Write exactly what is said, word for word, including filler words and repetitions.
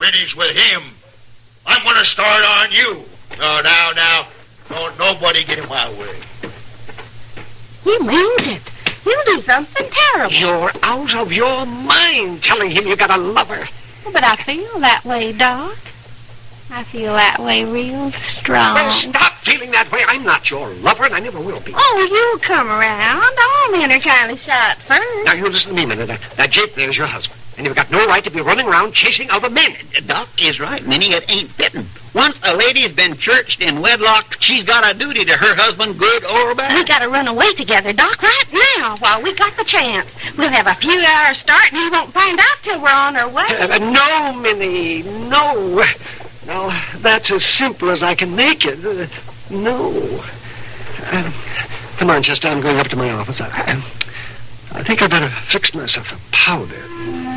finish with him. I'm going to start on you. No, now, now, don't nobody get in my way. He means it. He'll do something terrible. You're out of your mind telling him you got a lover. But I feel that way, Doc. I feel that way real strong. Well, stop feeling that way. I'm not your lover, and I never will be. Oh, you'll come around. All men are kind of shot first. Now, you listen to me a minute. That, that Jake there's your husband, and you've got no right to be running around chasing other men. Doc is right, Minnie. It ain't fitting. Once a lady's been churched in wedlock, she's got a duty to her husband, good or bad. We got to run away together, Doc, right now, while we got the chance. We'll have a few hours start, and he won't find out till we're on our way. Uh, no, Minnie, no. Now, that's as simple as I can make it. Uh, no. Uh, come on, Chester, I'm going up to my office. I, I, I think I better fix myself a powder.